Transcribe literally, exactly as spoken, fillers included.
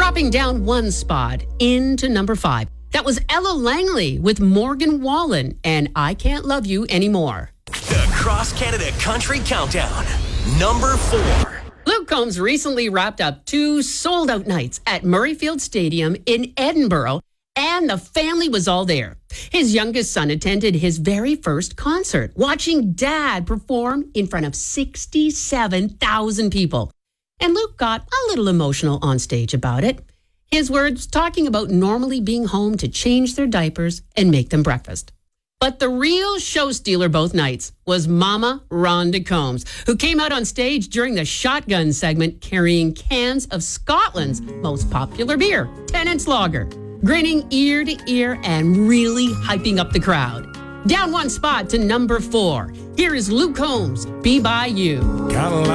Dropping down one spot into number five. That was Ella Langley with Morgan Wallen and I Can't Love You Anymore. The Cross Canada Country Countdown. Number four. Luke Combs recently wrapped up two sold-out nights at Murrayfield Stadium in Edinburgh, and the family was all there. His youngest son attended his very first concert, watching Dad perform in front of sixty-seven thousand people. And Luke got a little emotional on stage about it. His words talking about normally being home to change their diapers and make them breakfast. But the real show stealer both nights was Mama Rhonda Combs, who came out on stage during the shotgun segment carrying cans of Scotland's most popular beer, Tennent's Lager, grinning ear to ear and really hyping up the crowd. Down one spot to number four. Here is Luke Combs, Be By You.